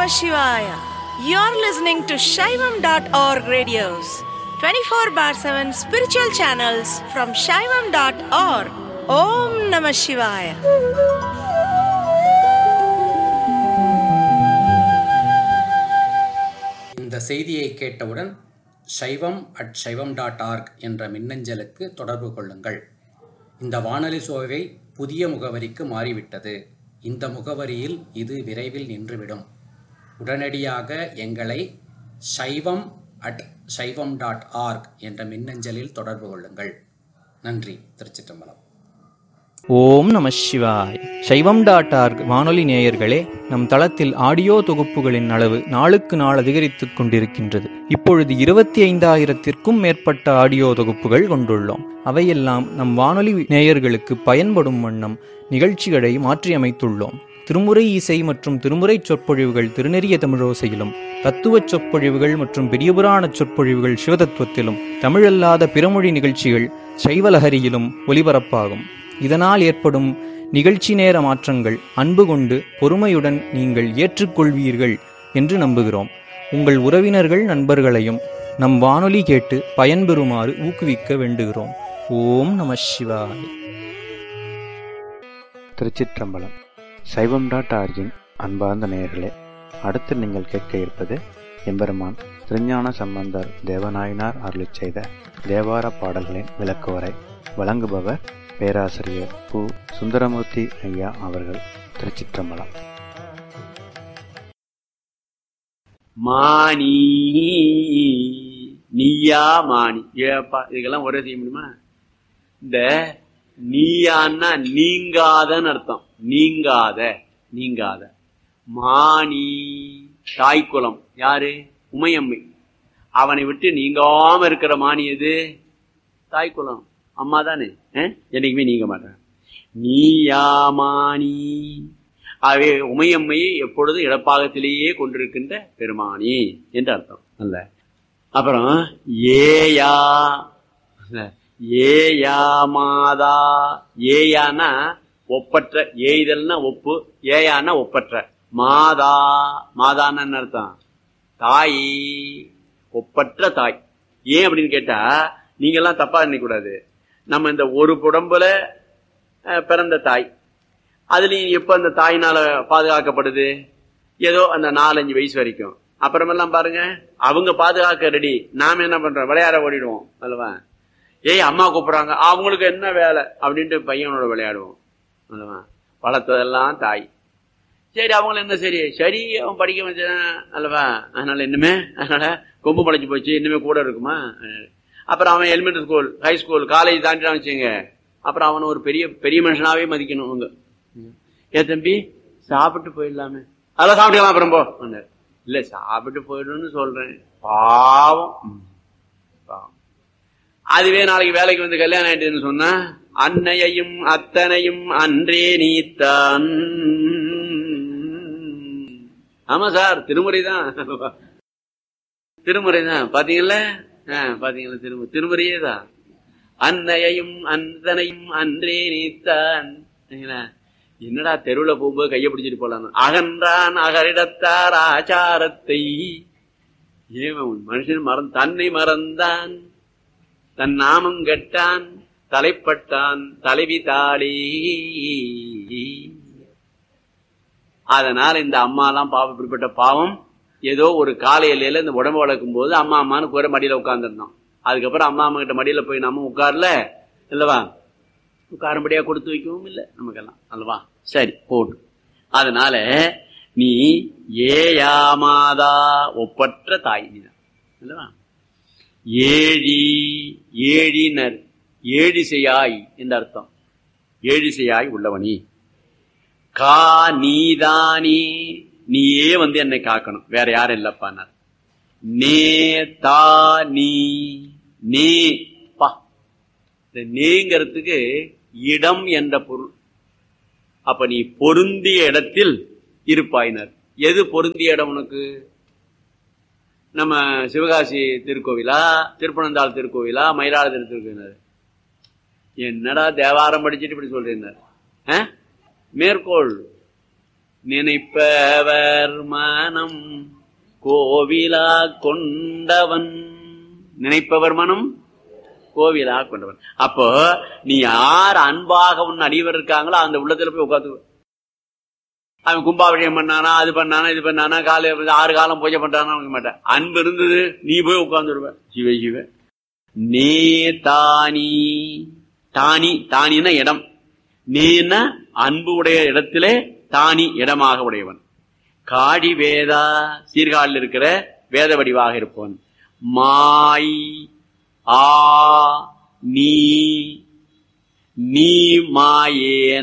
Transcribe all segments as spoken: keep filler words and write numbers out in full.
Shivaya. You're listening to Shaivam dot org radios, twenty-four bar seven spiritual channels from Shaivam dot org. Om Namah Shivaya. இந்த செய்தியை கேட்டவுடன் சைவம் at சைவம் dot org என்ற மின்னஞ்சலுக்கு தொடர்பு கொள்ளுங்கள். இந்த வானொலி சோவை புதிய முகவரிக்கு மாறிவிட்டது. இந்த முகவரியில் இது விரைவில் நின்றுவிடும். உடனடியாக எங்களை சைவம் அட் சைவம் டாட் ஆர்க் என்ற மின்னஞ்சலில் தொடர்பு கொள்ளுங்கள். நன்றி. திருச்சிற்றம்பலம். ஓம் நம சிவாய். சைவம் டாட் ஆர்க் வானொலி நேயர்களே, நம் தளத்தில் ஆடியோ தொகுப்புகளின் அளவு நாளுக்கு நாள் அதிகரித்துக் கொண்டிருக்கின்றது. இப்பொழுது இருபத்தி ஐந்தாயிரத்திற்கும் மேற்பட்ட ஆடியோ தொகுப்புகள் கொண்டுள்ளோம். அவையெல்லாம் நம் வானொலி நேயர்களுக்கு பயன்படும் வண்ணம் நிகழ்ச்சிகளை மாற்றியமைத்துள்ளோம். திருமுறை இசை மற்றும் திருமுறை சொற்பொழிவுகள் திருநெறிய தமிழோசையிலும், தத்துவச் சொற்பொழிவுகள் மற்றும் பெரியபுராண சொற்பொழிவுகள் சிவதத்துவத்திலும், தமிழல்லாத பிறமொழி நிகழ்ச்சிகள் சைவலஹரியிலும் ஒலிபரப்பாகும். இதனால் ஏற்படும் நிகழ்ச்சி நேர மாற்றங்கள் அன்பு கொண்டு பொறுமையுடன் நீங்கள் ஏற்றுக்கொள்வீர்கள் என்று நம்புகிறோம். உங்கள் உறவினர்கள் நண்பர்களையும் நம் வானொலி கேட்டு பயன்பெறுமாறு ஊக்குவிக்க வேண்டுகிறோம். ஓம் நம சிவாய். திருச்சிற்றம்பலம். சைவம் டாட் ஆர்கின் அன்பார்ந்த நேயர்களே, அடுத்து நீங்கள் கேட்க இருப்பது எம்பெருமான் திருஞான சம்பந்தர் தேவநாயனார் அருளிச் செய்த தேவார பாடல்களின் விளக்குவரை. வழங்குபவர் பேராசிரியர் பு. சுந்தரமூர்த்தி ஐயா அவர்கள். திருச்சிற்றம்பலம். மானி நீயா மானி ஏப்பா, இதுக்கெல்லாம் ஒரே செய்ய முடியுமா? இந்த நீயான்னா நீங்காதன்னு அர்த்தம். நீங்காத நீங்காத மானி தாய்க்குலம் யாரு? உமையம்மை. அவனை விட்டு நீங்காம இருக்கிற மானி எது? தாய்க்குலம் அம்மா தானே. என்னைக்குமே நீங்க மாட்டேன். நீயாமானி. ஆகவே உமையம்மையை எப்பொழுதும் இடப்பாகத்திலேயே கொண்டிருக்கின்ற பெருமானி என்று அர்த்தம் அல்ல. அப்புறம் ஏயா ஏயா மாதா. ஏயானா ஒப்பற்ற. ஏய்தல்னா ஒப்பு, ஏயானா ஒப்பற்ற. மாதா மாதான்னு அர்த்தம் தாய், ஒப்பற்ற தாய். ஏன் அப்படின்னு கேட்டா, நீங்க எல்லாம் தப்பா நினைக்க கூடாது. நம்ம இந்த ஒரு உடம்புல பிறந்த தாய், அதுலயும் எப்ப அந்த தாயினால பாதுகாக்கப்படுது? ஏதோ அந்த நாலஞ்சு வயசு வரைக்கும். அப்புறமெல்லாம் பாருங்க, அவங்க பாதுகாக்க ரெடி, நாம என்ன பண்றோம்? விளையாட ஓடிடுவோம் அல்லவா? ஏய் அம்மா கூப்பிடுறாங்க, அவங்களுக்கு என்ன வேலை அப்படின்ட்டு பையனோட விளையாடுவோம் அல்லவா? வளர்த்ததெல்லாம் தாய். சரி, அவங்கள என்ன சரி சரி அவன் படிக்க வச்சான் அல்லவா? அதனால இன்னுமே அதனால கொம்பு முளைச்சு போச்சு, இன்னுமே கூட இருக்குமா? அப்புறம் அவன் elementary school, high school, college தாண்டிட்டான் வச்சுங்க. அப்புறம் அவனை ஒரு பெரிய பெரிய மனுஷனாவே மதிக்கணும். அவங்க ஏ தம்பி சாப்பிட்டு போயிடலாமே, அதெல்லாம் சாப்பிட்டுக்கலாம் அப்புறம் போ. இல்ல சாப்பிட்டு போயிடும்னு சொல்றேன். பாவம் பாவம். அதுவே நாளைக்கு வேலைக்கு வந்து கல்யாணம் ஆயிட்டுன்னு சொன்னா, அன்னையையும் அத்தனையும் அன்றே நீத்தான். ஆமா சார், திருமுறை தான் திருமுறை தான் பாத்தீங்கல்ல பாத்தீங்களா? திருமு திருமுறையே தான். அன்னையையும் அந்தனையும் அன்றே நீத்தான். என்னடா தெருவுல போகும்போது கைய பிடிச்சிட்டு போலாம். அகன்றான் அகரிடத்தார் ஆச்சாரத்தை. ஏன் மனுஷன் மறந்து தன்னை மறந்தான், தன் நாமம் கெட்டான், தலைப்பட்டான் தலைவி தாளி. அதனால இந்த அம்மா எல்லாம் பாவம், இப்படிப்பட்ட பாவம். ஏதோ ஒரு காலையில இந்த உடம்பு வளர்க்கும் போது அம்மா அம்மான்னு கூற மடியில உட்கார்ந்துருந்தோம். அதுக்கப்புறம் அம்மா அம்மா கிட்ட மடியில போய் நம்ம உட்கார்ல இல்லவா? உட்காரும்படியா கொடுத்து வைக்கவும் இல்லை நமக்கெல்லாம் அல்லவா? சரி போட்டு. அதனால நீ ஏயாமாதா ஒப்பற்ற தாய் அல்லவா? ஏழி ஏழினர் ஏழிசையாய் என்ற அர்த்தம். ஏழிசையாய் உள்ளவனி. கா நீதானி, நீயே வந்து என்னை காக்கணும், வேற யாரும் இல்லப்பானார். நே தா நீ நே பா. நேங்கிறதுக்கு இடம் என்ற பொருள். அப்ப நீ பொருந்திய இடத்தில் இருப்பாயினர். எது பொருந்திய இடம் உனக்கு? நம்ம சிவகாசி திருக்கோவிலா, திருப்பனந்தாள் திருக்கோவிலா, மயிலாடுதுறை திருக்கோவில்? என்னடா தேவாரம் படிச்சுட்டு இப்படி சொல்றீங்க? மேற்கோள் நினைப்பவர் மனம் கோவிலா கொண்டவன். நினைப்பவர் மனம் கோவிலா கொண்டவன். அப்போ நீ யார் அன்பாக உன் அடியவர் இருக்காங்களோ அந்த உள்ளத்துல போய் உட்காந்து. அவன் கும்பாபிஷேகம் பண்ணானா, அது பண்ணானா, இது பண்ணானா, காலை ஆறு காலம் பூஜை பண்றானா மாட்டேன். அன்பு இருந்தது நீ போய் உட்கார்ந்துருவ. சிவ சிவ நே தானி. தானி தானின்னா இடம். நீன்னா அன்பு உடைய இடத்திலே தானி இடமாக உடையவன். காடி வேதா சீர்காழில் இருக்கிற வேத வடிவாக இருப்பவன். மாய் ஆ நீ நீ மாயேன.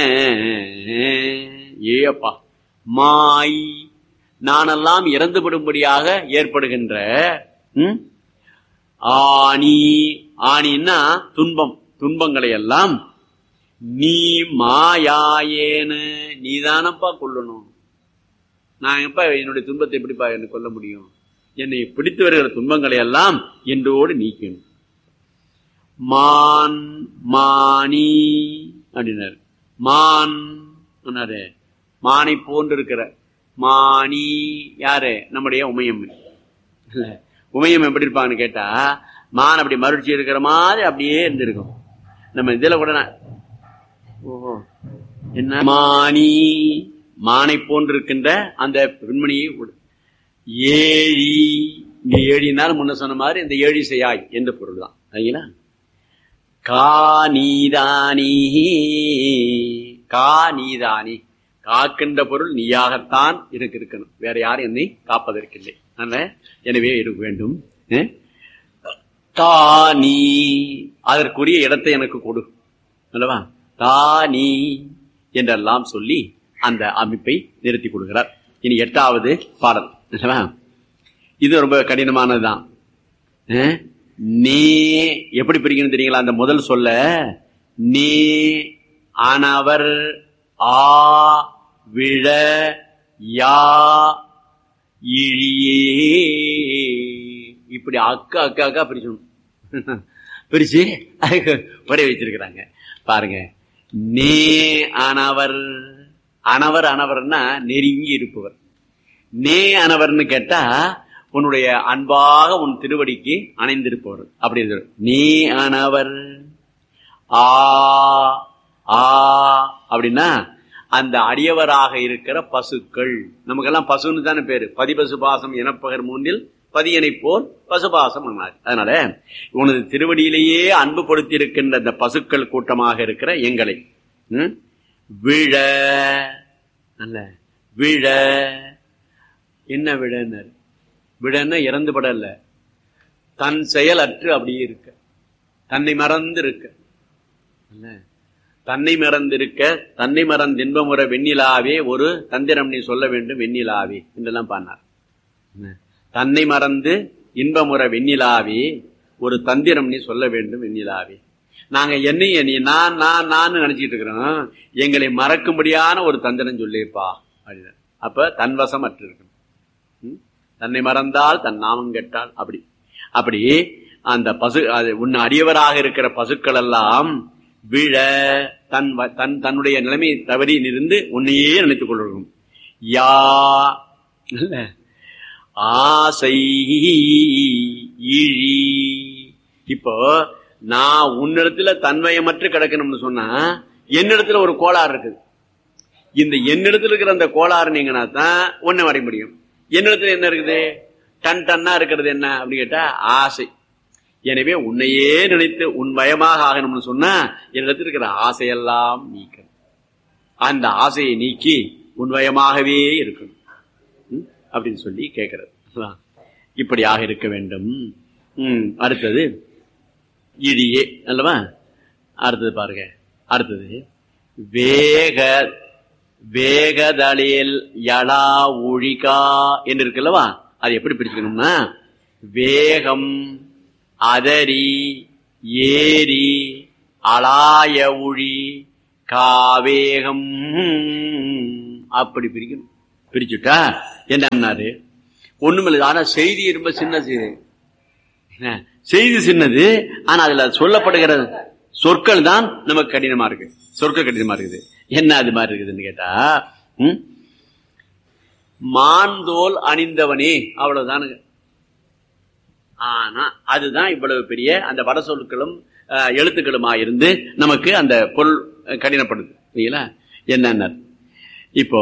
ஏப்பா மாய் நானெல்லாம் இறந்துவிடும்படியாக ஏற்படுகின்ற ஆணி. ஆணின்னா துன்பம். துன்பங்களை எல்லாம் நீ மாயாயேன நீதானப்பா கொல்லணும். நான் எப்ப என்னுடைய துன்பத்தை எப்படிப்பா என்ன கொல்ல முடியும்? என்னை பிடித்து வருகிற துன்பங்களை எல்லாம் என்றோடு நீக்கணும். மான் மானி அப்படின்னாரு. மான் மானை போன்று இருக்கிற மானி யாரு? நம்முடைய உமையம். உமையம் எப்படி இருப்பாங்கன்னு கேட்டா, மான் அப்படி மறுச்சி இருக்கிற மாதிரி அப்படியே இருந்திருக்கும். நம்ம இதுல கூட ஓஹோ என்ன மானி மானை போன்று இருக்கின்ற அந்த பெண்மணியை ஏழி. இங்க ஏழினால் முன்ன சொன்ன மாதிரி இந்த ஏழி செய்யாய் என்ற பொருள் தான். சரிங்களா? கா நீதானி. கா நீதானி காக்கின்ற பொருள் நீயாகத்தான் இருக்கு இருக்கணும். வேற யாரும் என்னை காப்பதற்கில்லை. எனவே இருக்க வேண்டும். தா நீ அதற்குரிய இடத்தை எனக்கு கொடு அல்லவா? தா நீ என்றெல்லாம் சொல்லி அந்த அமைப்பை நிறுத்தி கொடுக்கிறார். இனி எட்டாவது பாடல். இது ரொம்ப கடினமானதுதான். நே எப்படி பிரிக்கணும் தெரியுங்களா? அந்த முதல் சொல்ல நே ஆனவர் ஆ விழ யா இழியே இப்படி அக்கா அக்கா அக்கா பிரிச்சணும். பிரிச்சு படைய வச்சிருக்கிறாங்க பாருங்க. நே அனவர். அனவர் அனவர்னா நெருங்கி இருப்பவர். நே அனவர்னு கேட்டா உன்னுடைய அன்பாக உன் திருவடிக்கு அணைந்திருப்பவர். அப்படி இருக்கு. நீ அனவர் ஆ ஆ அப்படின்னா அந்த அடியவராக இருக்கிற பசுக்கள். நமக்கெல்லாம் பசுன்னு தானே பேரு. பதிபசு பாசம் எனப்பகர் மூன்றில் பதியனை போல் பசுபாசம். அதனால உனது திருவடியிலேயே அன்பு படுத்தி இருக்கின்ற அந்த பசுக்கள் கூட்டமாக இருக்கிற எங்களை விழ அல்ல விழ. என்ன விழன்னு? விழன்னா இறந்து படல, தன் செயல் அற்று அப்படியே இருக்க, தன்னை மறந்து இருக்க. தன்னை மறந்திருக்க தன்னை மறந்து இன்பமுற வெண்ணிலாவே ஒரு தந்திரம் நீ சொல்ல வேண்டும் வெண்ணிலாவே என்றெல்லாம் பாடினார். தன்னை மறந்து இன்பமுற வெண்ணிலாவே ஒரு தந்திரம் நீ சொல்ல வேண்டும் வெண்ணிலாவே. நாங்க என்னைய நீ நான் நான் நான் நினைச்சிட்டு இருக்கிறோம். எங்களை மறக்கும்படியான ஒரு தந்திரம் சொல்லிப்பா அப்படின்னு. அப்ப தன்வசம் அற்று இருக்கணும். தன்னை மறந்தால் தன் நாமம் கெட்டால் அப்படி அப்படி அந்த பசு உன் அடியவராக இருக்கிற பசுக்கள் எல்லாம் விழ தன் தன் தன்னுடைய நிலைமை தவறி இருந்து உன்னையே நினைத்துக் கொள்ளும். யா ஆசை இழி. இப்போ நான் உன்னிடத்துல தன்வயமற்று கிடக்கணும்னு சொன்னா என்னிடத்துல ஒரு கோளாறு இருக்குது. இந்த என்னிடத்துல இருக்கிற அந்த கோளாறு நீங்கன்னா தான் ஒன்ன வரைய முடியும். என்னிடத்துல என்ன இருக்குது? டன் டன்னா இருக்கிறது என்ன அப்படின்னு கேட்டா ஆசை. எனவே உன்னையே நினைத்து உன் பயமாக ஆகணும்னு சொன்னா என்னிடத்தில் இருக்கிற ஆசையெல்லாம் நீக்க, அந்த ஆசையை நீக்கி உன் பயமாகவே இருக்கணும் அப்படின்னு சொல்லி கேட்கிறது. இப்படியாக இருக்க வேண்டும். உம் அடுத்தது இடியே அல்லவா? அடுத்தது பாருங்க. அடுத்தது வேக வேகதளில் யலா ஒழிகா என்று இருக்குல்லவா? அது எப்படி பிரிச்சுக்கணும்னா வேகம் அதரி ஏரி அலாய ஒழி காவேகம் அப்படி பிரிக்கணும். பிரிச்சுட்டா என்னன்னாரு ஒண்ணுமில்லை. ஆனா செய்தி ரொம்ப சின்ன செய்தி. செய்தி சின்னது, ஆனா அதுல சொல்லப்படுகிற சொற்கள் தான் நமக்கு கடினமா இருக்கு. சொற்கள் கடினமா இருக்குது. என்ன அது மாதிரி இருக்குதுன்னு கேட்டா மான்தோல் அணிந்தவனே, அவ்வளவுதானுங்க. ஆனா அதுதான் இவ்வளவு பெரிய அந்த வட சொற்களும் எழுத்துக்களுமா இருந்து நமக்கு அந்த பொருள் கடினப்படுது இல்லைங்களா? என்னென்ன இப்போ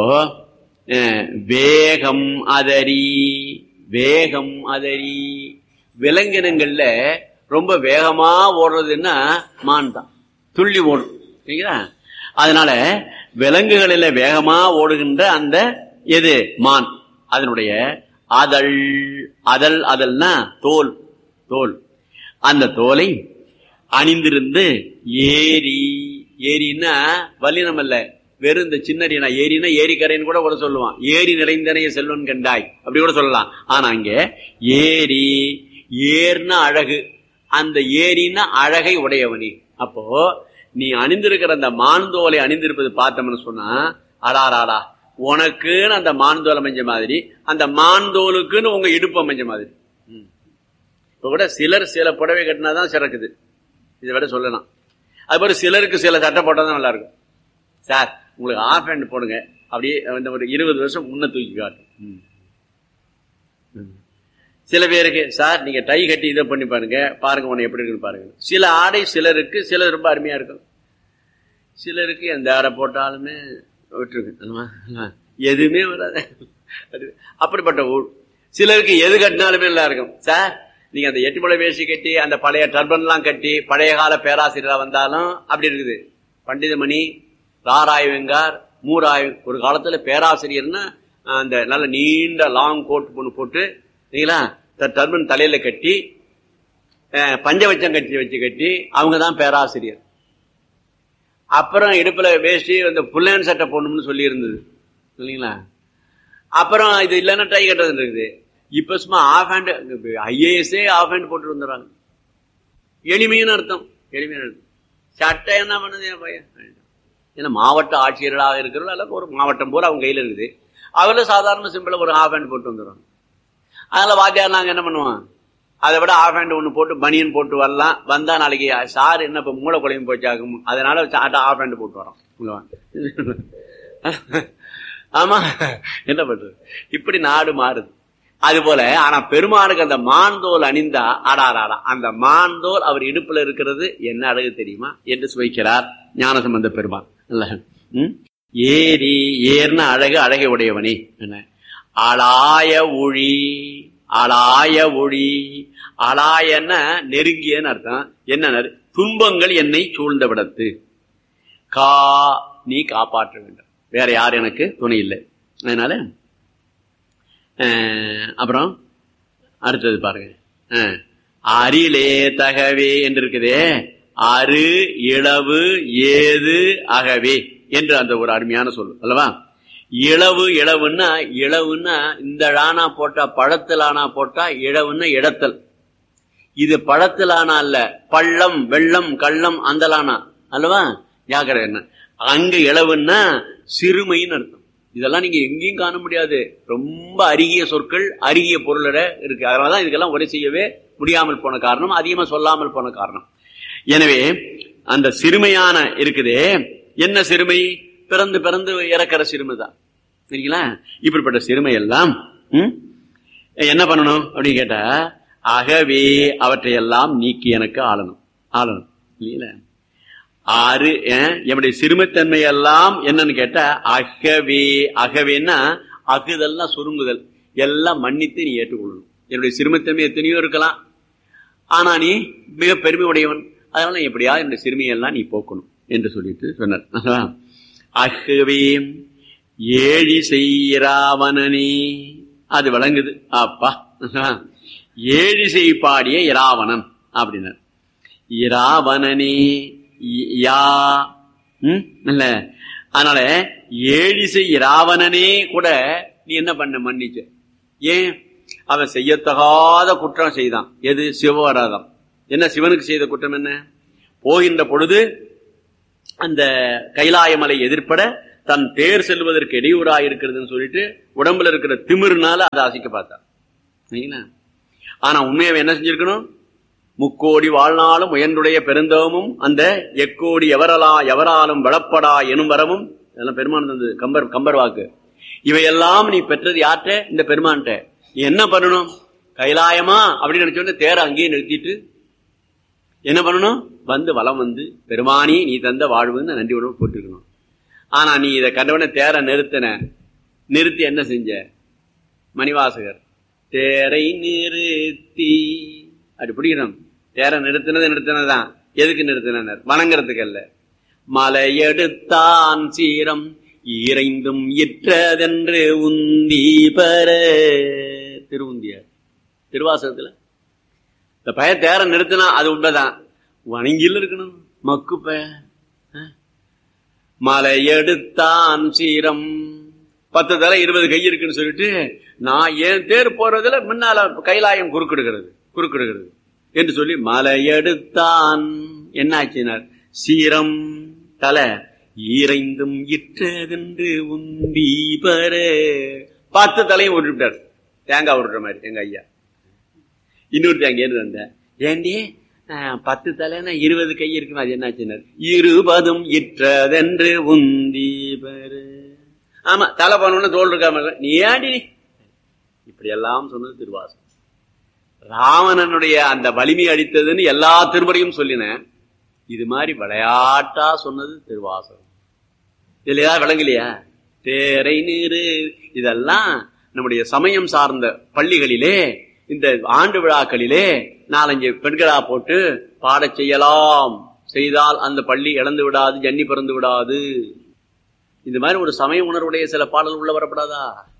வேகம் அதரி, வேகம் அதரி, விலங்கினங்கள்ல ரொம்ப வேகமா ஓடுறதுன்னா மான் தான், துள்ளி ஓடும் சரிங்களா? அதனால விலங்குகளில வேகமா ஓடுகின்ற அந்த எது மான், அதனுடைய அதழ், அதழ் அதழ்னா தோல், தோல், அந்த தோலை அணிந்திருந்து ஏரி, ஏரின்னா வல்லினம் அல்ல, வெறும் இந்த சின்ன ஏரினா ஏரிக்கரைன்னு கூட கூட சொல்லுவான், ஏரி நிறைந்தனைய செல்வன் கண்டாய் அப்படி கூட சொல்லலாம். ஆனா இங்க ஏரி, ஏர்னா அழகு, அந்த ஏரின்னா அழகை உடையவனி. அப்போ நீ அணிந்திருக்கிற அந்த மான்தோலை அணிந்திருப்பது பார்த்தோம்னு சொன்னா, அடாராடா உனக்குன்னு அந்த மான்தோல் அமைஞ்ச மாதிரி, அந்த மான்தோலுக்குன்னு உங்க இடுப்பு அமைஞ்ச மாதிரி. இப்ப கூட சிலர் சில புடவை கட்டினாதான் சிறக்குது, இதை விட சொல்லலாம். அது போல சிலருக்கு சில சட்டை போட்டாதான் நல்லா இருக்கும். சார் உங்களுக்கு ஆஃப் ஹேண்ட் போடுங்க, அப்படியே ஒரு இருபது வருஷம் முன்ன தூக்கி காட்டும். சில பேருக்கு சார் நீங்க டை கட்டி இதை பண்ணி பாருங்க, பாருங்க உன்னை எப்படி இருக்குன்னு பாருங்க. சில ஆடை சிலருக்கு சில ரொம்ப அருமையா இருக்கும், சிலருக்கு எந்த ஆடை போட்டாலுமே விட்டுருக்கு, எதுவுமே வராது. அப்படிப்பட்ட ஊர். சிலருக்கு எது கட்டினாலுமே நல்லா இருக்கும். சார் நீங்க அந்த எட்டு முளை வேஷ்டி கட்டி அந்த பழைய டர்பன் எல்லாம் கட்டி பழைய கால பேராசிரியரா வந்தாலும் அப்படி இருக்குது. பண்டிதமணி, ராராய் வெங்கார், மூராய், ஒரு காலத்துல பேராசிரியர்னா அந்த நல்ல நீண்ட லாங் கோட் பொண்ணு போட்டு சரிங்களா, டர்பன் தலையில கட்டி பஞ்சவச்சம் கட்டி வச்சு கட்டி அவங்கதான் பேராசிரியர். அப்புறம் இடுப்புல வேஷ்டி அந்த புல்லன் சட்டை போடணும்னு சொல்லி இருந்தது இல்லைங்களா. அப்புறம் இது இல்லைன்னா டை கட்டுறது இருக்குது. இப்ப சும்மா of hand, IASA of hand போட்டு வந்துடுறாங்க. எளிமையான அர்த்தம், எளிமையான அர்த்தம். சட்டை என்ன பண்ணுது என் பையன், ஏன்னா மாவட்ட ஆட்சியர்களாக இருக்கிறவங்க அல்ல, ஒரு மாவட்டம் போல அவங்க கையில இருக்குது, அவர்ல சாதாரண சிம்பிளா ஒரு ஆஃப் ஹேண்ட் போட்டு வந்துடுறாங்க. அதனால வாத்தியார் நாங்க என்ன பண்ணுவோம், அதை விட ஆஃப் ஹேண்ட் ஒண்ணு போட்டு பனியன் போட்டு வரலாம். வந்தா நாளைக்கு சார் என்ன இப்ப மூளை குழம்பு போச்சாகும், அதனால ஆஃப் ஹேண்ட் போட்டு வரோம். ஆமா என்ன பண்றது, இப்படி நாடு மாறுது. அது போல ஆனா பெருமானுக்கு அந்த மான்தோல் அணிந்தா ஆடாராடா, அந்த மான்தோல் அவர் இடுப்புல இருக்கிறது என்ன அழகு தெரியுமா என்று சுவைக்கிறார் ஞானசம்பந்த பெருமான். ஏரி, ஏர்ன அழகு, அழகை உடையவனே. என்ன அலாய ஒளி, அலாய ஒளி, அலாயன்னா நெருங்கியன்னு அர்த்தம். என்ன துன்பங்கள் என்னை சூழ்ந்த விடத்து, கா நீ காப்பாற்ற வேண்டும், வேற யார் எனக்கு துணை இல்லை. அதனால அப்புறம் அடுத்தது பாருங்க, அரிலே தகவே என்று இருக்குதே, அரு இளவு ஏது அகவே என்று அந்த ஒரு அருமையான சொல்லு அல்லவா. இளவு, இளவுன்னா இளவுன்னா இந்த ஆனா போட்டா பழத்தில் ஆனா போட்டா இளவுன்னா இடத்தல், இது பழத்தில் ஆனா அல்ல, பள்ளம் வெள்ளம் கள்ளம் அந்தலானா அல்லவா. ஜாக்கிரதை என்ன, அங்கு இளவுன்னா சிறுமைன்னு அர்த்தம். இதெல்லாம் நீங்க எங்கேயும் காண முடியாது, ரொம்ப அருகிய சொற்கள் அருகிய பொருளோட இருக்கு. அதனாலதான் இதுக்கெல்லாம் உரை செய்யவே முடியாமல் போன காரணம், அதிகமா சொல்லாமல் போன காரணம். எனவே அந்த சிறுமையான இருக்குதே, என்ன சிறுமை, பிறந்து பிறந்து இறக்கிற சிறுமை தான் சரிங்களா. இப்படிப்பட்ட சிறுமை எல்லாம் என்ன பண்ணணும் அப்படின்னு கேட்டா, அகவே அவற்றையெல்லாம் நீக்கி எனக்கு ஆளணும், ஆளணும் இல்லைங்களா. ஆறு என்னுடைய சிறுமைத்தன்மை எல்லாம் என்னன்னு கேட்டா அகவே, அகவேன்னா அகுதல்னா சுருங்குதல், எல்லாம் மன்னித்து நீ ஏற்றுக்கொள்ளணும். என்னுடைய சிறுமைத்தன்மை எத்தனையோ இருக்கலாம், ஆனா நீ மிக பெருமை உடையவன், அதனால எப்படியா என்னுடைய சிறுமையெல்லாம் நீ போக்கணும் என்று சொல்லிட்டு சொன்னார். அகவே ஏழி செய்ராவணனே, அது விளங்குது அப்பா. ஏழி செய் பாடிய இராவணன் அப்படின்னார். இராவணனே யா இல்ல, அதனால ஏழிசை இராவணனே கூட நீ என்ன பண்ண மன்னிச்ச. ஏன், அவன் செய்யத்தகாத குற்றம் செய்தான். எது, சிவவராதம். என்ன சிவனுக்கு செய்த குற்றம் என்ன, போகின்ற பொழுது அந்த கைலாயமலை எதிர்ப்பட தன் தேர் செல்வதற்கு இடையூறாக இருக்கிறதுன்னு சொல்லிட்டு உடம்புல இருக்கிற திமிர்னால அதை அசைக்க பார்த்தான். ஆனா உண்மையை என்ன செஞ்சிருக்கணும், முக்கோடி வாழ்நாளும் உயர்ந்துடைய பெருந்தவமும் அந்த எக்கோடி எவரலா எவராலும் வளப்படா எனும் வரமும், இதெல்லாம் பெருமான் தந்தது, கம்பர் கம்பர் வாக்கு. இவையெல்லாம் நீ பெற்றது யார்கிட்ட? இந்த பெருமான்கிட்ட. என்ன பண்ணணும்? கைலாயமா அப்படின்னு நினைச்சோன்னு தேர அங்கேயே நிறுத்திட்டு என்ன பண்ணணும்? வந்து வலம் வந்து பெருமானி நீ தந்த வாழ்வுன்னு நன்றி உணவு போட்டுருக்கணும். ஆனா நீ இதை கண்டவன தேர நிறுத்தின. நிறுத்தி என்ன செஞ்ச? மணிவாசகர் தேரை நிறுத்தி அப்படி பிடிக்கணும். தேர நிறுத்தினது நிறுத்தினதான். எதுக்கு நிறுத்தினர்? வணங்குறதுக்கு அல்ல. மலையெடுத்தான் சீரம் ஈரைந்தும் இற்றதென்று உந்தி பெற. திருவுந்தியார் திருவாசகத்துல இந்த பய தேர நிறுத்தினா அது உண்மைதான். வணங்கில இருக்கணும். மக்கு பய மலையெடுத்தான் சீரம் பத்து தலை இருபது கை இருக்குன்னு சொல்லிட்டு நான் ஏன் தேர் போறதுல முன்னால கைலாயம் குறுக்கிடுகிறது குறுக்கிடுகிறது என்று சொல்லி மலையெடுத்தான் என்ன ஆச்சினார்? சீரம் தலை ஈரைந்தும் இற்றதென்று உந்தி பெற. பத்து தலையும் விட்டுட்டார். தேங்காய் விடுற மாதிரி எங்க ஐயா. இன்னொரு தேங்காய் வந்த ஏண்டி பத்து தலைன்னா இருபது கை இருக்குன்னு அது என்னாச்சினார்? இருபதும் இற்றதென்று உந்தி பெற. ஆமா தலை பண்ணணும்னா தோல் இருக்காம நீ ஏண்டி இப்படி எல்லாம் சொன்னது திருவாசகம். ராவணனுடைய அந்த வலிமை அடித்ததுன்னு எல்லா திருமுறையும் சொல்லின. இது மாதிரி விளையாட்டா சொன்னது திருவாசகம். இதுல ஏதாவது விளங்கலையா? தேரை நீரு இதெல்லாம் நம்முடைய சமயம் சார்ந்த பள்ளிகளிலே இந்த ஆண்டு விழாக்களிலே நாலஞ்சு பெண்களா போட்டு பாட செய்யலாம். செய்தால் அந்த பள்ளி இழந்து விடாது, ஜன்னி பிறந்து விடாது. இந்த மாதிரி ஒரு சமய உணர்வுடைய சில பாடல் உள்ள வரப்படாதா?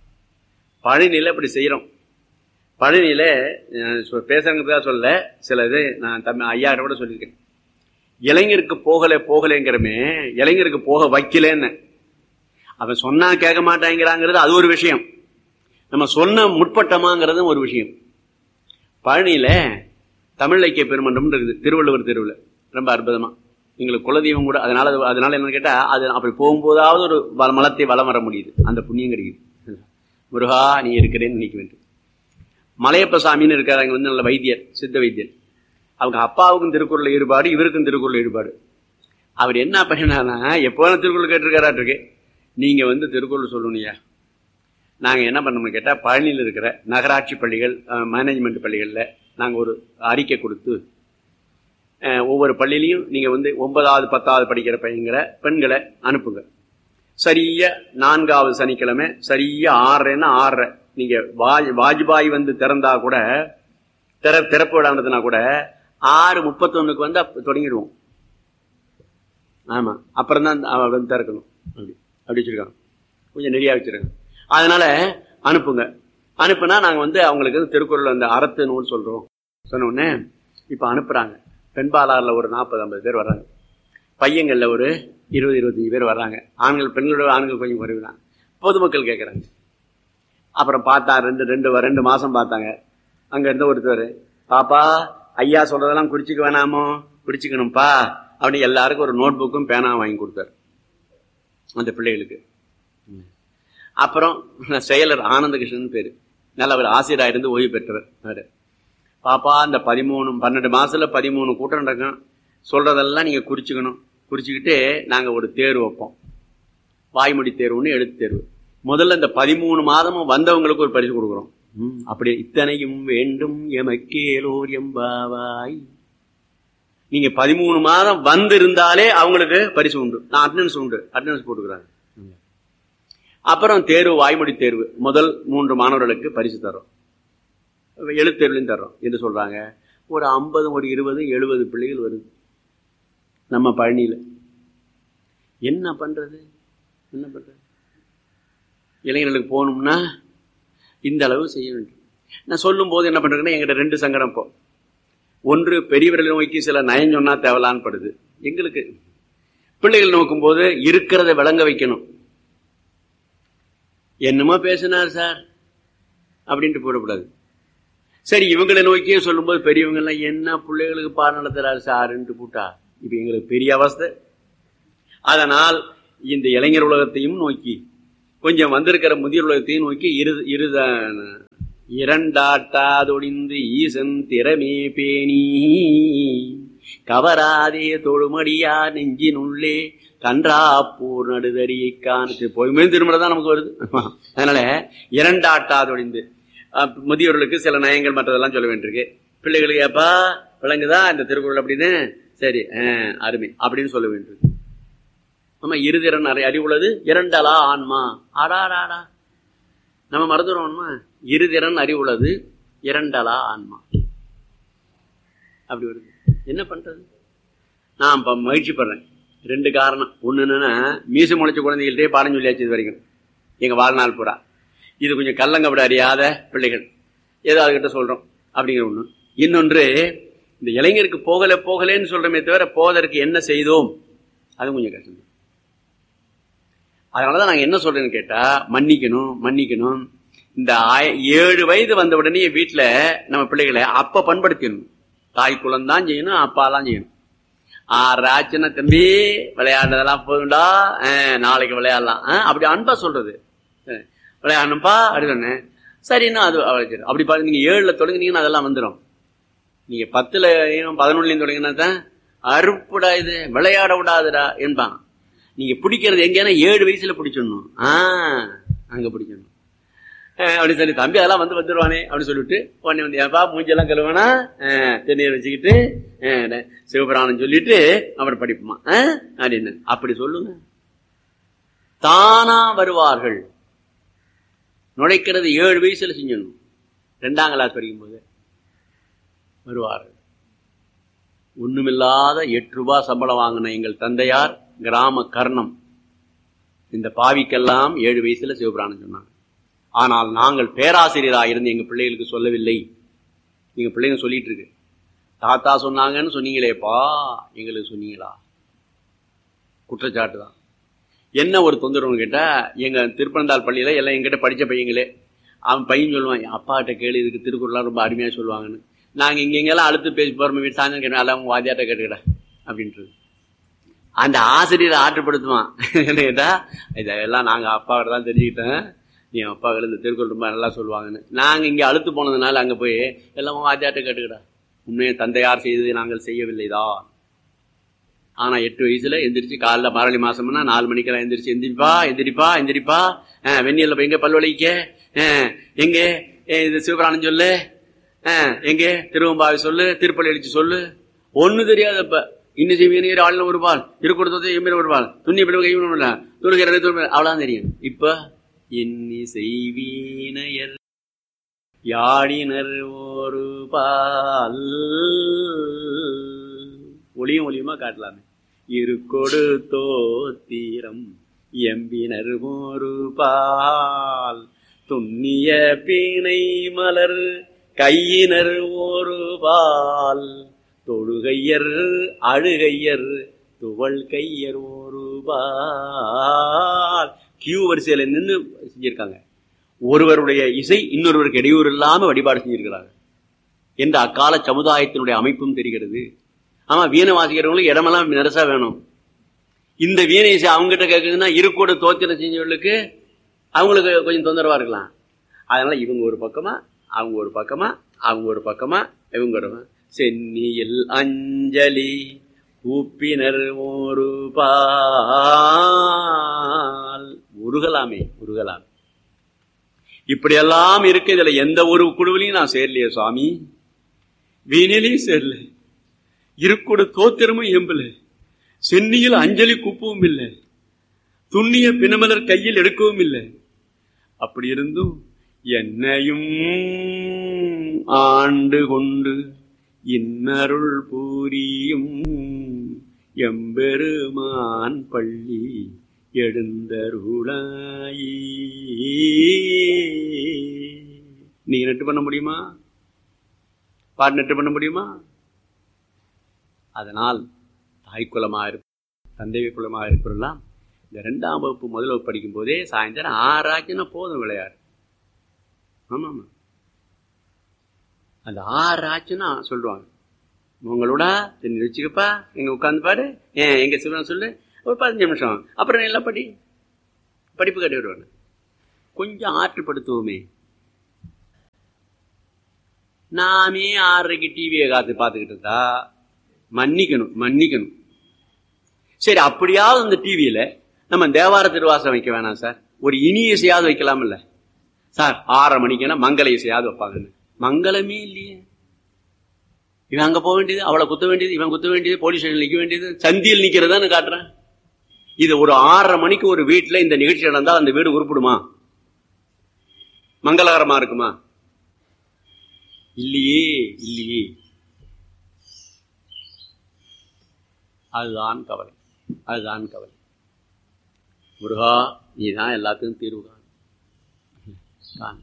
பழனியில இப்படி செய்யறோம். பழனியில பேசுறதுக்காக சொல்ல சில இது நான் தம் ஐயா கூட சொல்லியிருக்கேன். இளைஞருக்கு போகல போகலைங்கிறமே இளைஞருக்கு போக வைக்கலன்னு அவன் சொன்னா கேட்க மாட்டாங்கிறாங்கிறது அது ஒரு விஷயம். நம்ம சொன்ன முற்பட்டமாங்கிறது ஒரு விஷயம். பழனியில தமிழ் இலக்கிய பெருமன்றம் இருக்குது. திருவள்ளுவர் தெருவில் ரொம்ப அற்புதமா எங்களுக்கு குலதெய்வம் கூட. அதனால அதனால என்னன்னு கேட்டா அது அப்படி போகும்போதாவது ஒரு மலத்தை வளம் வர முடியுது. அந்த புண்ணியம் கிடைக்குது. முருகா நீ இருக்கிறேன்னு நினைக்க வேண்டும். மலையப்ப சாமின்னு இருக்காரு. அங்க வந்து நல்ல வைத்தியர், சித்த வைத்தியர். அவங்க அப்பாவுக்கும் திருக்குறள் ஈடுபாடு, இவருக்கும் திருக்குறள் ஈடுபாடு. அவர் என்ன பண்ணினானா எப்போ திருக்குறள் கேட்டிருக்காராட்டு இருக்கு. நீங்க வந்து திருக்குறள் சொல்லணும்யா. நாங்க என்ன பண்ணோம்னு கேட்டா பழனியில் இருக்கிற நகராட்சி பள்ளிகள், மேனேஜ்மெண்ட் பள்ளிகள்ல நாங்க ஒரு அறிக்கை கொடுத்து ஒவ்வொரு பள்ளியிலையும் நீங்க வந்து ஒன்பதாவது பத்தாவது படிக்கிற பையங்களை பெண்களை அனுப்புங்க. சரியா நான்காவது சனிக்கிழமை சரியா ஆறரைன்னா ஆறரை நீங்க வாஜ் வாஜ்பாய் வந்து திறந்தா கூட திற திறப்பு விடாமதுனா கூட ஆறு முப்பத்தொன்னுக்கு வந்து தொடங்கிடுவோம். ஆமா அப்புறம் தான் திறக்கணும். அப்படி அப்படி வச்சிருக்காங்க. கொஞ்சம் நெறியா வச்சிருக்காங்க. அதனால அனுப்புங்க. அனுப்புனா நாங்க வந்து அவங்களுக்கு திருக்குறள் அந்த அறத்து நூல் சொல்றோம். சொன்ன உடனே இப்ப அனுப்புறாங்க. பெண்பாலாறுல ஒரு நாற்பது ஐம்பது பேர் வர்றாங்க. பையங்கள்ல ஒரு இருபது இருபத்தஞ்சு பேர் வர்றாங்க. ஆண்கள் பெண்களோட ஆண்கள் கொஞ்சம் குறைவுதான். பொதுமக்கள் கேட்கறாங்க. அப்புறம் பார்த்தா ரெண்டு ரெண்டு ரெண்டு மாசம் பார்த்தாங்க. அங்க இருந்த ஒருத்தர் பாப்பா ஐயா சொல்றதெல்லாம் குறிச்சிக்க வேணாமோ? குறிச்சிக்கணும்ப்பா அப்படின்னு எல்லாருக்கும் ஒரு நோட் புக்கும் பேனா வாங்கி கொடுத்தாரு அந்த பிள்ளைகளுக்கு. அப்புறம் செயலர் ஆனந்த கிருஷ்ணன் பேரு, நல்ல ஒரு ஆசிரியராக இருந்து ஓய்வு பெற்றவர். பாப்பா இந்த பதிமூணு பன்னெண்டு மாசத்துல பதிமூணு கூட்டம் நடக்கும். சொல்றதெல்லாம் நீங்க குறிச்சுக்கணும். குறிச்சுக்கிட்டு நாங்க ஒரு தேர்வு வைப்போம். வாய்மொழி தேர்வுன்னு எழுத்து தேர்வு. முதல்ல இந்த பதிமூணு மாதமும் வந்தவங்களுக்கு ஒரு பரிசு கொடுக்குறோம். அப்படி இத்தனையும் வேண்டும் எமக்கேலோர் எம்பாவாய். நீங்க பதிமூணு மாதம் வந்து இருந்தாலே அவங்களுக்கு பரிசு உண்டு. நான் அட்டெண்டன்ஸ் உண்டு, அட்டெண்டன்ஸ் போட்டுக்கிறாங்க. அப்புறம் தேர்வு, வாய்மொழி தேர்வு முதல் மூன்று மாணவர்களுக்கு பரிசு தரோம். எழுத்தேர்வுலையும் தர்றோம் என்று சொல்றாங்க. ஒரு ஐம்பது ஒரு இருபது எழுபது பிள்ளைகள் வருது நம்ம பழனியில. என்ன பண்றது என்ன பண்றது? இளைஞர்களுக்கு போகணும்னா இந்த அளவு செய்ய வேண்டும். நான் சொல்லும் போது என்ன பண்றேன்னா எங்கிட்ட ரெண்டு சங்கடம். இப்போ ஒன்று பெரியவர்களை நோக்கி சில நயம் சொன்னா தேவலான்னு படுது. எங்களுக்கு பிள்ளைகள் நோக்கும் போது இருக்கிறத விளங்க வைக்கணும். என்னமோ பேசினார் சார் அப்படின்ட்டு போடக்கூடாது. சரி இவங்களை நோக்கியே சொல்லும் போது பெரியவங்க எல்லாம் என்ன பிள்ளைகளுக்கு பாடம் நடத்துறாரு சாருன்ட்டு போட்டா இப்ப எங்களுக்கு பெரிய அவஸ்தை. அதனால் இந்த இளைஞர் உலகத்தையும் நோக்கி கொஞ்சம் வந்திருக்கிற முதியோர் உலகத்தையும் நோக்கி இரு இருதான் இரண்டாட்டாதொடிந்து ஈசன் திறமே பேணி கவராதே தொழுமடியா நெஞ்சினுள்ளே கன்றாப்பூர் நடுதறியை காணு போயுமே திருமணம் தான் நமக்கு வருது. அதனால இரண்டாட்டாதொழிந்து முதியோர்களுக்கு சில நயங்கள் மற்றதெல்லாம் சொல்ல வேண்டியிருக்கு. பிள்ளைகளுக்கு ஏப்பா விளங்குதா இந்த திருக்குறள் அப்படின்னு, சரி அருமை அப்படின்னு சொல்ல வேண்டியிருக்கு. ஆமா, இருதிறன் அறிவுள்ளது இரண்டலா ஆன்மா. ஆடாடாடா நம்ம மறந்துடுவோம்மா. இருதிறன் அறிவுள்ளது இரண்டலா ஆன்மா அப்படி வருது. என்ன பண்றது? நான் இப்ப மகிழ்ச்சி படுறேன். ரெண்டு காரணம். ஒண்ணு என்னன்னா, மீச முளைச்ச குழந்தைகள்டே பாடம் சொல்லியாச்சு இது வரைக்கும் எங்க வாழ்நாள் பூரா. இது கொஞ்சம் கள்ளங்கப்பட அறியாத பிள்ளைகள் ஏதாவது கிட்ட சொல்றோம் அப்படிங்கிற ஒண்ணு. இன்னொன்று, இந்த இளைஞருக்கு போகல போகலன்னு சொல்றமே தவிர போவதற்கு என்ன செய்தோம் அது கொஞ்சம் கஷ்டம். அதனாலதான் நாங்க என்ன சொல்றேன்னு கேட்டா, மன்னிக்கணும் மன்னிக்கணும். இந்த ஏழு வயது வந்த உடனே வீட்டுல நம்ம பிள்ளைகளை அப்ப பண்படுத்திடணும். தாய் குலம்தான் செய்யணும், அப்பாலாம் செய்யணும். ஆறு ஆச்சுன்னா தம்பி விளையாடுறதெல்லாம் போதுண்டா, நாளைக்கு விளையாடலாம் அப்படி அன்பா சொல்றது. விளையாடணும்பா அப்படி சொன்னேன். சரின்னா அது அப்படி பாருங்க. நீங்க ஏழுல தொடங்கினீங்கன்னா அதெல்லாம் வந்துடும். நீங்க பத்துல பதினொன்னுலயும் தொடங்கினா தான் அறுப்புடா இது விளையாட விடாதுடா என்பாங்க. நீங்க பிடிக்கிறது எங்கன்னா ஏழு வயசுல பிடிச்சிடணும். ஆஹ் அங்க பிடிக்கணும் அப்படி சொல்லி, தம்பி அதெல்லாம் வந்து வந்துருவானே அப்படின்னு சொல்லிட்டு உடனே வந்து ஏப்பா மூஞ்செல்லாம் கழுவானா தென்னீர் வச்சுக்கிட்டு சிவபுராணம் சொல்லிட்டு அப்புறம் படிப்புமா அப்படின்னு அப்படி சொல்லுங்க. தானா வருவார்கள். நுழைக்கிறது ஏழு வயசுல செஞ்சிடணும். ரெண்டாம் கிளாஸ் படிக்கும் போது வருவார்கள். ஒண்ணுமில்லாத எட்டு ரூபாய் சம்பளம் வாங்கின எங்கள் தந்தையார் கிராம கர்ணம் இந்த பாவிக்கெல்லாம் ஏழு வயசுல சிவபுராணம் சொன்னாங்க. ஆனால் நாங்கள் பேராசிரியராக இருந்து எங்க பிள்ளைகளுக்கு சொல்லவில்லை. எங்க பிள்ளைங்க சொல்லிட்டு இருக்கு, தாத்தா சொன்னாங்கன்னு சொன்னீங்களேப்பா எங்களுக்கு சொன்னீங்களா? குற்றச்சாட்டு தான். என்ன ஒரு தொந்தரவுன்னு கேட்டா, எங்க திருப்பனந்தாள் பள்ளியில எல்லாம் எங்கிட்ட படிச்ச பையங்களே, அவன் பையன் சொல்லுவான், அப்பா கிட்ட கேளு இதுக்கு திருக்குறள்லாம் ரொம்ப அருமையா சொல்லுவாங்கன்னு. நாங்க இங்க எங்கெல்லாம் அடுத்து பேசி போறோம் வீட்டு சாயந்தரம் கேட்டோம், எல்லாம் வாத்தியாட்ட கேட்டுக்கிட அப்படின்றது. அந்த ஆசிரியரை ஆற்றுப்படுத்துவான். என்ன கேட்டா, இதெல்லாம் நாங்க அப்பா கிட்ட தான் தெரிஞ்சுக்கிட்டேன், என் அப்பாக்கள் இந்த திருக்குறள் ரொம்ப நல்லா சொல்லுவாங்கன்னு. நாங்க இங்க அழுத்து போனதுனால அங்க போய் எல்லாம் வாத்தியாட்ட கேட்டுக்கிடா. உண்மையை தந்தையார் செய்தது நாங்கள் செய்யவில்லைதான். ஆனா எட்டு வயசுல எந்திரிச்சு காலைல மாரளி மாசம்னா நாலு மணிக்கெல்லாம் எந்திரிச்சு எந்திரிப்பா எந்திரிப்பா எந்திரிப்பா வெந்நியல்ல போய் எங்க பல்வலிக்க எங்க இது சிவபுராணம் சொல்லு, எங்க திருவம்பாவை சொல்லு, திருப்பள்ளி எழுச்சி சொல்லு. ஒண்ணு தெரியாதப்ப இன்னும் செய்வீங்க ஆளுநர் ஒரு பால் திருக்குறத்தை எம்பின ஒரு பால் துண்ணி பிடி கைவிட துணுகிற அவ்வளவுதான் தெரியும். இப்ப இன்னி செய்வீனையர் யாழினர் ஒரு பால் ஒளியும் ஒளியுமா காட்டலாமே. இருக்கொடு தோத்திரம் எம்பினர் ஒரு பால் துண்ணிய பீனை மலர் கையினர் ஒரு பால் தொழுகையர் அழுகையர் துவள் கையர் ஒரு பால். கியூ வரிசையில நின்று செஞ்சிருக்காங்க. ஒருவருடைய இசை இன்னொருவருக்கு இடையூறு இல்லாம வழிபாடு செஞ்சிருக்கிறாங்க என்ற அக்கால சமுதாயத்தினுடைய அமைப்பும் தெரிகிறது. ஆமா, வீணை வாசிக்கிறவங்களுக்கு இடமெல்லாம் நெரசா வேணும். இந்த வீணை இசை அவங்ககிட்ட கேட்குதுன்னா இருக்கோட தோத்திரம் செஞ்சவர்களுக்கு அவங்களுக்கு கொஞ்சம் தொந்தரவா இருக்கலாம். அதனால இவங்க ஒரு பக்கமா அவங்க ஒரு பக்கமா அவங்க ஒரு பக்கமா இவங்க ஒரு சென்னியில் அஞ்சலி கூப்பினர் ஒரு பால் உருகலாமே உருகலாமே. இப்படியெல்லாம் இருக்கு. இதுல எந்த ஒரு குழுவிலையும் நான் சேரலையே சுவாமி, வீணிலையும் சேரல, இருக்கோட தோத்திரமும் எம்பல, சென்னியில் அஞ்சலி கூப்பவும் இல்லை, துண்ணிய பிணமலர் கையில் எடுக்கவும் இல்லை. அப்படி இருந்தும் என்னையும் ஆண்டு கொண்டு இன்னருள் பூரியும் எம்பெருமான் பள்ளி எழுந்தருளாயி. நீ நெட்டு பண்ண முடியுமா? பாட்டு நெட்டு பண்ண முடியுமா? அதனால் தாய்க்குலமாக இருப்ப தந்தை குலமாக இருப்பதெல்லாம் இந்த ரெண்டாம் வகுப்பு முதல் வகுப்பு படிக்கும் போதே சாயந்தரம் ஆறாச்சுன்னா போதும் விளையாடு. ஆமா ஆமா, அந்த ஆறு ஆச்சுன்னா சொல்லுவாங்க, உங்களோட தெரிய வச்சுக்கப்பா, எங்க உட்காந்து பாரு, ஏன் எங்க சிவன் சொல்லு, ஒரு பதினஞ்சு நிமிஷம் அப்புறம் எல்லாம் படி படிப்பு கட்டி விடுவாங்க. கொஞ்சம் ஆற்றுப்படுத்துவோமே. நாமே ஆறரைக்கு டிவியை காத்து பார்த்துக்கிட்டு இருந்தா மன்னிக்கணும் மன்னிக்கணும். சரி, அப்படியாவது இந்த டிவியில நம்ம தேவார திருவாசகம் வைக்க வேணாம் சார், ஒரு இனி இசையாவது வைக்கலாம் இல்ல சார், ஆறரை மணிக்குன்னா மங்கள இசையாவது வைப்பாங்கன்னு. மங்களமே இல்லையே. இவன் அங்க போக வேண்டியது, அவளை குத்த வேண்டியது, இவன் குத்த வேண்டியது, போலீஸ் ஸ்டேஷன் நிக்க வேண்டியது, சந்தியில் நிக்கிறதான்னு காட்டுறேன். இது ஒரு ஆறரை மணிக்கு ஒரு வீட்டுல இந்த நிகழ்ச்சி நடந்தா அந்த வீடு உருப்பிடுமா? மங்களகரமா இருக்குமா? இல்லையே, இல்லையே. அதுதான் கவலை, அதுதான் கவலை. முருகா, நீதான் எல்லாத்துக்கும் தீர்வு காண்.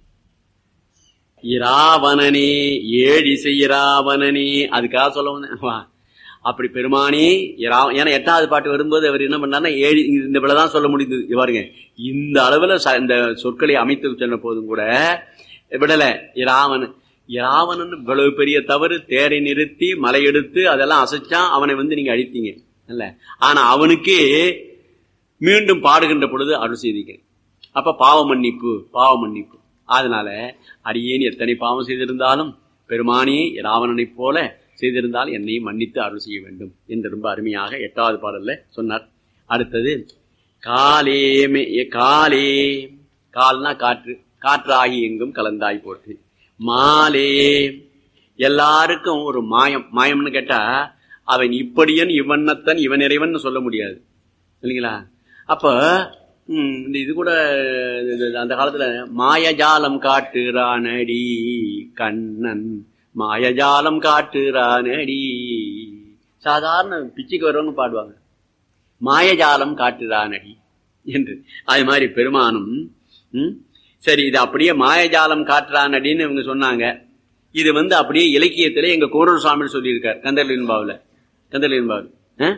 இராவணனே, ஏழிசை இராவணனே, அதுக்காக சொல்ல வந்தேன். அப்படி பெருமானே, ஏன்னா எட்டாவது பாட்டு வரும்போது அவர் என்ன பண்ணாருன்னா, ஏழு இந்த விடதான் சொல்ல முடியுது. பாருங்க, இந்த அளவுல இந்த சொற்களை அமைத்து சொன்ன போதும் கூட விடல. இராவணன் இராவணன் இவ்வளவு பெரிய தவறு, தேரை நிறுத்தி மலை எடுத்து அதெல்லாம் அசைச்சான், அவனை வந்து நீங்க அழித்தீங்க இல்ல. ஆனா அவனுக்கு மீண்டும் பாடுகின்ற பொழுது அருள் செய்தீங்க. அப்ப பாவ மன்னிப்பு, பாவ மன்னிப்பு. அதனால அடியேன் எத்தனை பாவம் செய்திருந்தாலும் பெருமானே இராவணனை போல செய்திருந்தால் என்னையும் மன்னித்து அருள் செய்ய வேண்டும் என்று ரொம்ப அருமையாக எட்டாவது பாடல்ல சொன்னார். அடுத்தது காலே, காலே, கால்னா காற்று, காற்றாகி எங்கும் கலந்தாய் போட்டு. மாலே, எல்லாருக்கும் ஒரு மாயம். மாயம்னு கேட்டா அவன் இப்படியன் இவன்னத்தன் இவன் இறைவன் சொல்ல முடியாது இல்லைங்களா? அப்ப இந்த இது கூட அந்த காலத்துல மாயஜாலம் காட்டுறானடி கண்ணன், மாயஜாலம் காட்டுறானடி. சாதாரண பிச்சைக்கு வரவங்க பாடுவாங்க, மாயஜாலம் காட்டுறானடி என்று. அது மாதிரி பெருமானும் சரி, இது அப்படியே மாயஜாலம் காட்டுறானடின்னு இவங்க சொன்னாங்க. இது வந்து அப்படியே இலக்கியத்திலே எங்க கோரூர் சுவாமி சொல்லியிருக்கார் கந்தர்லின்பாவில. கந்தர்லின்பாவில்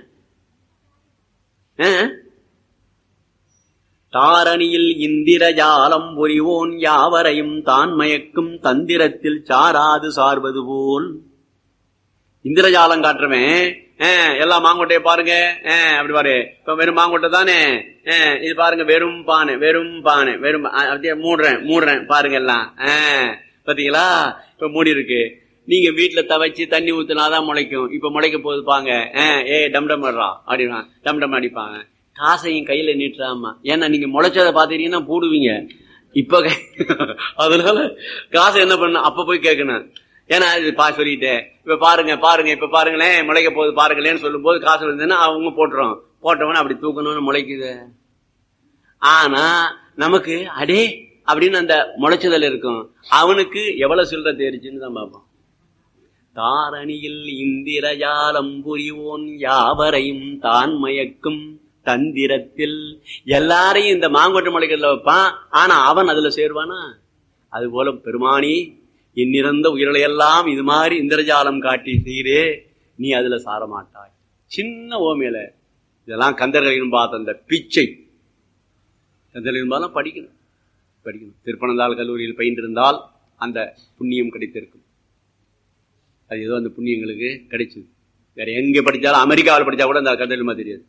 தாரணியில் இந்திரஜாலம் புரிவோன் யாவரையும் தான் மயக்கும் தந்திரத்தில் சாராது சார்வது போல். இந்திரஜாலம் காட்டுறவன் எல்லா மாங்கொட்டைய பாருங்க, அப்படி பாரு, இப்ப வெறும் மாங்கொட்டை தானே, இது பாருங்க வெறும் பானை, வெறும் பானை, வெறும் அப்படியே மூடுறேன் மூடுறேன் பாருங்க எல்லாம் பாத்தீங்களா, இப்ப மூடி இருக்கு. நீங்க வீட்டுல தவச்சு தண்ணி ஊத்துனாதான் முளைக்கும். இப்ப முளைக்க போகுது பாங்க, ஏ டம் டம் அடிறா அப்படின்னா டம் டம் அடிப்பாங்க. காசையும் கையில நீட்டுறாமா, ஏன்னா நீங்க முளைச்சதை பாத்தீங்கன்னா போடுவீங்க. இப்ப அதனால காசை என்ன பண்ண அப்ப போய் கேட்கணும். ஏன்னா இது பா சொல்லிட்டேன், இப்ப பாருங்க பாருங்க இப்ப பாருங்களேன் முளைக்க போகுது பாருங்களேன்னு சொல்லும் போது காசு இருந்ததுன்னா அவங்க போட்டுறோம். போட்டவன அப்படி தூக்கணும்னு முளைக்குது. ஆனா நமக்கு அடே அப்படின்னு அந்த முளைச்சதல் இருக்கும். அவனுக்கு எவ்வளவு சில்லற தேரிச்சுன்னு தான் பார்ப்போம். தாரணியில் இந்திரஜாலம் புரிவோன் யாவரையும் தான் மயக்கும் தந்திரத்தில். எல்லாரையும் இந்த மாங்கொட்டை முளைக்கிறதுல வைப்பான், ஆனா அவன் அதுல சேருவானா? அது போல பெருமானி இன்னிறந்த உயிர்களையெல்லாம் இது மாதிரி இந்திரஜாலம் காட்டி செய்கிறே, நீ அதுல சாரமாட்டாய். சின்ன ஓமையில இதெல்லாம் கந்தர்களின் பார்த்த அந்த பிச்சை. கந்தர்களின் பாலம் படிக்கணும் படிக்கணும் திருப்பனந்தாள் கல்லூரியில் பயின்றிருந்தால் அந்த புண்ணியம் கிடைத்திருக்கும். அது ஏதோ அந்த புண்ணியங்களுக்கு கிடைச்சது. வேற எங்க படிச்சாலும், அமெரிக்காவில் படிச்சா கூட அந்த கந்தர்மா தெரியாது.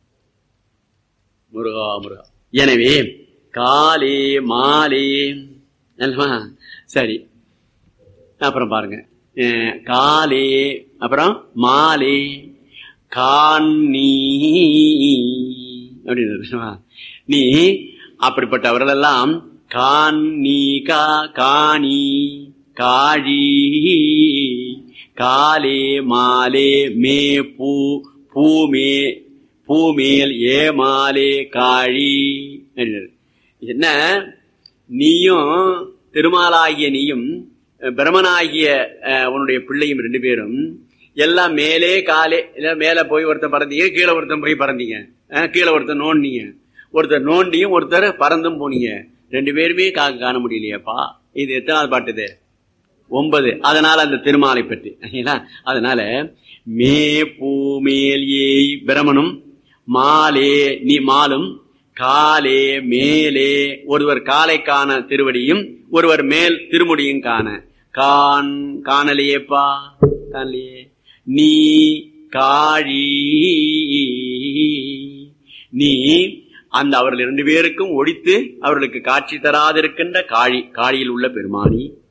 முருகா முருகா. எனவே காலே மாலே சரி. அப்புறம் பாருங்க, காலே அப்புறம் மாலே காணி அப்படின்னு. நீ அப்படிப்பட்டவர்கள் எல்லாம் காணி கா காணி காழி காலே மாலே மே பூ பூமே பூமேல் ஏ மாலே காழி. என்ன, நீயும் திருமாலாகிய நீயும் பிரமனாகிய உன்னுடைய பிள்ளையும் ரெண்டு பேரும் எல்லாம் மேலே காலே மேல போய் ஒருத்தன் பறந்தீங்க, கீழே ஒருத்தன் போய் பறந்தீங்க, கீழே ஒருத்தர் நோண்டிங்க, ஒருத்தர் நோண்டியும் ஒருத்தர் பறந்தும் போனீங்க. ரெண்டு பேருமே காக்க காண முடியலையாப்பா. இது எத்தனாவது பாட்டுது? ஒன்பது. அதனால அந்த திருமாலை பற்றி அதனால மே பூமேல் ஏய் பிரமனும் மாலே நீ மாலும் காலே மேலே ஒருவர் காலை காண திருவடியும் ஒருவர் மேல் திருமுடியும் காண கான் காணலையேப்பா காணலையே. நீ காழி நீ அந்த அவர்கள் இரண்டு பேருக்கும் ஒழித்து அவர்களுக்கு காட்சி தராதிருக்கின்ற காழி காழியில் உள்ள பெருமானி